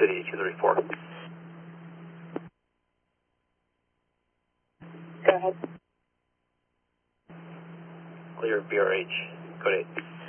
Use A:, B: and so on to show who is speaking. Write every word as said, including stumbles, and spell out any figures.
A: City two three four.
B: Go ahead.
A: Clear B R H, code eight.